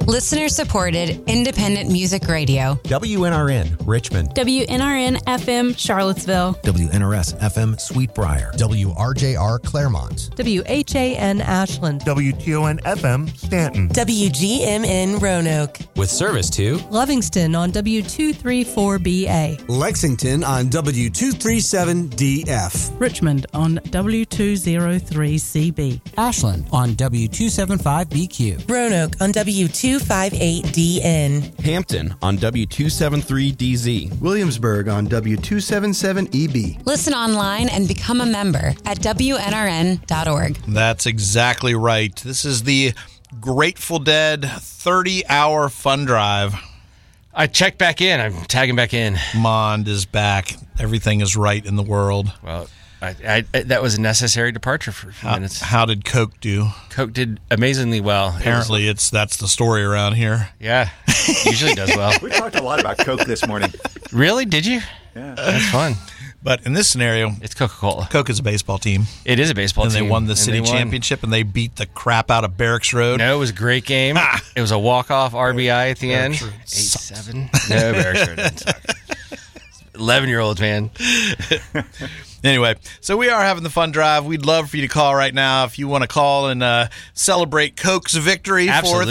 Listener-supported, independent music radio. WNRN, Richmond. WNRN FM, Charlottesville. WNRS FM, Sweetbriar. WRJR, Claremont. WHAN, Ashland. WTON FM, Stanton. WGMN, Roanoke. With service to Lovingston on W234BA. Lexington on W237DF. Richmond on W203CB. Ashland on W275BQ. Roanoke on W258DN. Hampton on W273DZ. Williamsburg on W277EB. Listen online and become a member at WNRN.org. That's exactly right. This is the Grateful Dead 30-hour fun drive. I checked back in. I'm tagging back in. Mond is back. Everything is right in the world. Well, I that was a necessary departure for a few minutes. How did Coke do? Coke did amazingly well. Apparently, that's the story around here. Yeah, usually does well. We talked a lot about Coke this morning. Really? Did you? Yeah. That's fun. But in this scenario, it's Coca-Cola. Coke is a baseball team. It is a baseball team. And they won the city championship, and they beat the crap out of Barracks Road. No, it was a great game. It was a walk-off RBI at the end. 8-7. No, Barracks Road didn't suck. 11-year-olds, man. Anyway, so we are having the fun drive. We'd love for you to call right now if you want to call and celebrate Coke's victory,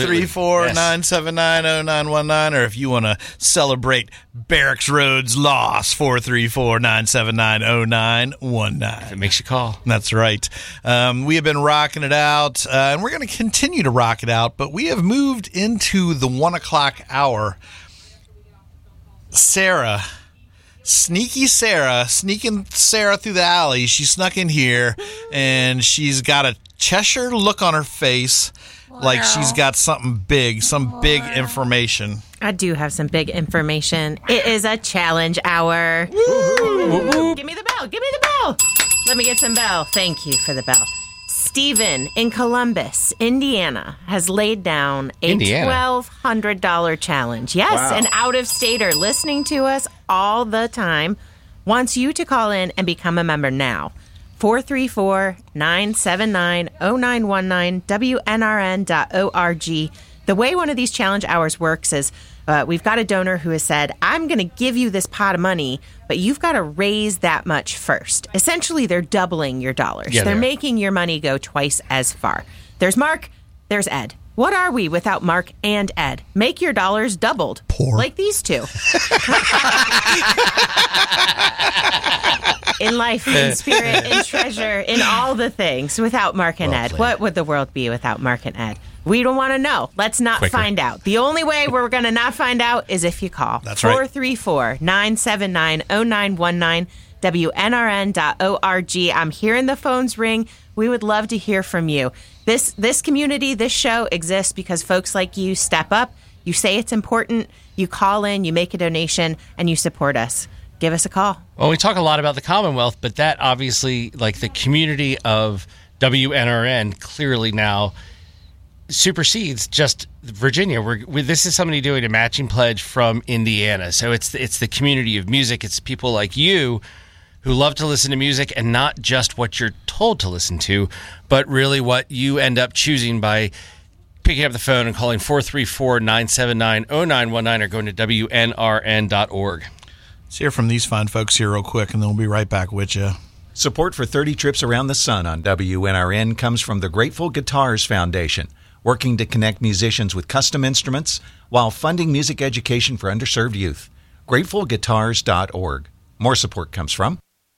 434-979-0919, or if you want to celebrate Barracks Road's loss, 434-979-0919. If it makes you call. That's right. We have been rocking it out, and we're going to continue to rock it out, but we have moved into the 1 o'clock hour. Sneaking Sarah through the alley. She snuck in here, and she's got a Cheshire look on her face, like she's got something big, some big information. I do have some big information. It is a challenge hour. Woo! Give me the bell. Give me the bell. Let me get some bell. Thank you for the bell. Stephen in Columbus, Indiana, has laid down a $1,200 challenge. Yes, wow. An out-of-stater listening to us all the time wants you to call in and become a member now. 434-979-0919, WNRN.org. The way one of these challenge hours works is we've got a donor who has said, I'm going to give you this pot of money, but you've got to raise that much first. Essentially, they're doubling your dollars. Yeah, they're making your money go twice as far. There's Mark, there's Ed. What are we without Mark and Ed? Make your dollars doubled. Poor. Like these two. In life, in spirit, in treasure, in all the things. Without Mark and Ed. What would the world be without Mark and Ed? We don't want to know. Let's not find out. The only way we're going to not find out is if you call. That's right. 434-979-0919, WNRN.org. I'm hearing the phones ring. We would love to hear from you. This community, this show exists because folks like you step up. You say it's important. You call in, you make a donation, and you support us. Give us a call. Well, we talk a lot about the Commonwealth, but that obviously, like the community of WNRN, clearly now supersedes just Virginia. This is somebody doing a matching pledge from Indiana. So it's the community of music. It's people like you who love to listen to music, and not just what you're told to listen to, but really what you end up choosing by picking up the phone and calling 434-979-0919 or going to WNRN.org. Let's hear from these fine folks here real quick, and then we'll be right back with you. Support for 30 Trips Around the Sun on WNRN comes from the Grateful Guitars Foundation, working to connect musicians with custom instruments while funding music education for underserved youth. GratefulGuitars.org. More support comes from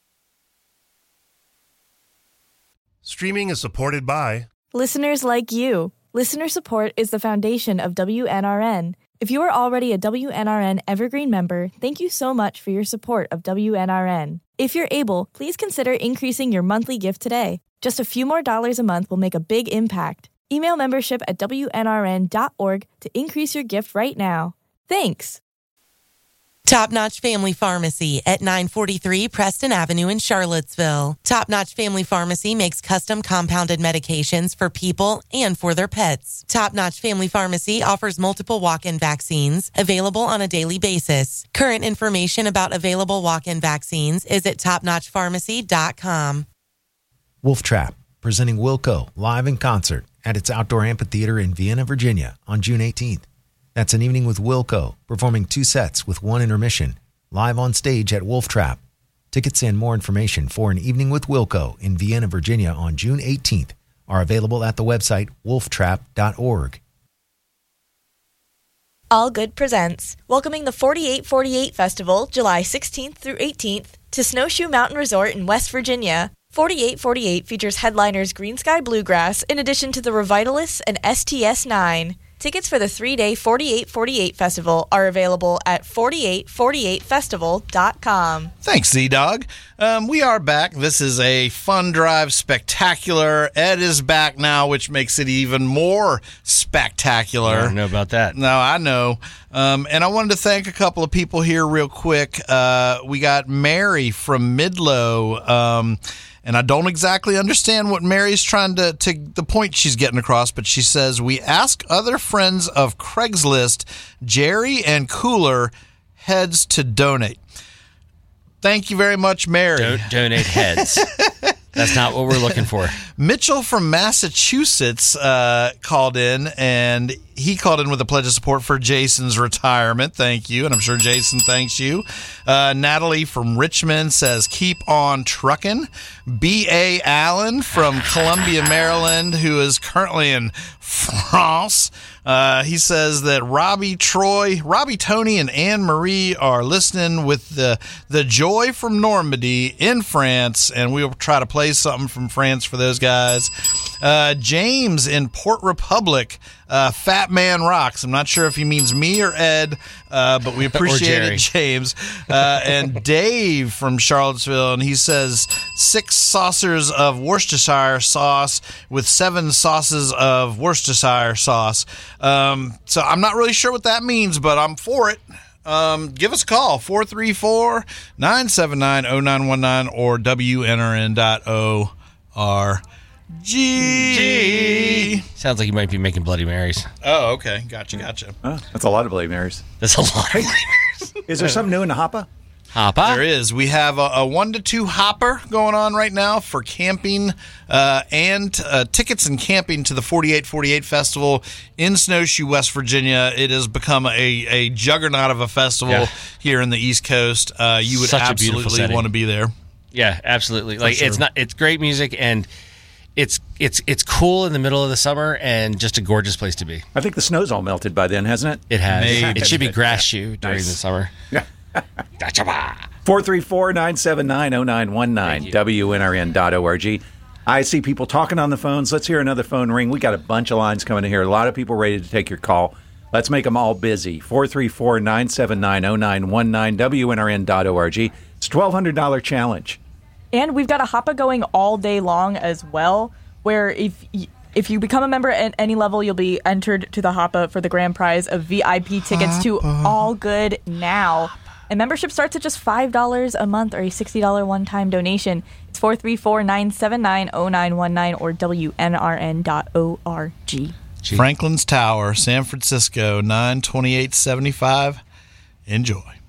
Streaming is supported by listeners like you. Listener support is the foundation of WNRN. If you are already a WNRN Evergreen member, thank you so much for your support of WNRN. If you're able, please consider increasing your monthly gift today. Just a few more dollars a month will make a big impact. Email membership at WNRN.org to increase your gift right now. Thanks. Top Notch Family Pharmacy at 943 Preston Avenue in Charlottesville. Top Notch Family Pharmacy makes custom compounded medications for people and for their pets. Top Notch Family Pharmacy offers multiple walk-in vaccines available on a daily basis. Current information about available walk-in vaccines is at topnotchpharmacy.com. Wolf Trap, presenting Wilco live in concert at its outdoor amphitheater in Vienna, Virginia on June 18th. That's An Evening with Wilco, performing 2 sets with 1 intermission, live on stage at Wolf Trap. Tickets and more information for An Evening with Wilco in Vienna, Virginia on June 18th are available at the website wolftrap.org. All Good presents, welcoming the 4848 Festival, July 16th through 18th, to Snowshoe Mountain Resort in West Virginia. 4848 features headliners Green Sky Bluegrass, in addition to the Revitalists and STS-9. Tickets for the 3-day 4848 Festival are available at 4848festival.com. Thanks, Z-Dog. We are back. This is a Fun Drive Spectacular. Ed is back now, which makes it even more spectacular. I don't know about that. No, I know. And I wanted to thank a couple of people here real quick. We got Mary from Midlow. And I don't exactly understand what Mary's trying to the point she's getting across, but she says, we ask other friends of Craigslist, Jerry and Cooler Heads to donate. Thank you very much, Mary. Don't donate heads. That's not what we're looking for. Mitchell from Massachusetts called in, and he called in with a pledge of support for Jason's retirement. Thank you, and I'm sure Jason thanks you. Natalie from Richmond says, keep on trucking. B.A. Allen from Columbia, Maryland, who is currently in France. He says that Robbie, Tony, and Anne-Marie are listening with the Joy from Normandy in France, and we'll try to play something from France for those guys. James in Port Republic, Fat Man Rocks. I'm not sure if he means me or Ed, but we appreciate it, James. And Dave from Charlottesville, and he says 6 saucers of Worcestershire sauce with 7 sauces of Worcestershire sauce. So I'm not really sure what that means, but I'm for it. Give us a call, 434-979-0919 or WNRN.org. Sounds like you might be making Bloody Marys. Oh, okay. Gotcha. Oh, that's a lot of Bloody Marys. That's a lot of Bloody Marys. Is there something new in the Hoppa? There is. We have a 1 to 2 hopper going on right now for camping and tickets and camping to the 4848 Festival in Snowshoe, West Virginia. It has become a juggernaut of a festival here in the East Coast. You would absolutely want to be there. Yeah, absolutely. It's great music, and it's cool in the middle of the summer, and just a gorgeous place to be. I think the snow's all melted by then, hasn't it? It has. It should be grass shoe during the summer. Yeah. 434-979-0919, WNRN.org. I see people talking on the phones. Let's hear another phone ring. We got a bunch of lines coming in here. A lot of people ready to take your call. Let's make them all busy. 434-979-0919, WNRN.org. It's a $1,200 challenge. And we've got a Hoppa going all day long as well, where if you become a member at any level, you'll be entered to the Hoppa for the grand prize of VIP tickets to All Good Now. And membership starts at just $5 a month or a $60 one-time donation. It's 434-979-0919 or WNRN.org. Franklin's Tower, San Francisco, 9/28/75. Enjoy.